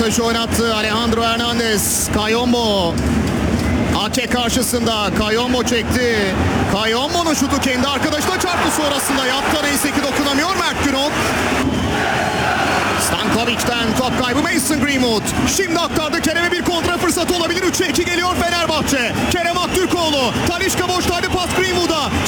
Beşiktaş'ı oynattı Alejandro Hernandez. Kayombo Ake karşısında. Kayombo çekti. Kayombo'nun şutu kendi arkadaşına çarptı, sonrasında yattı. Neyse ki dokunamıyor Mert Günok. Stankovic'ten top kaybı Mason Greenwood. Şimdi aktardı Kerem'e, bir kontra fırsatı olabilir. 3'e 2 geliyor Fenerbahçe. Kerem Aktürkoğlu. Talisca boştaydı, pas Greenwood'a.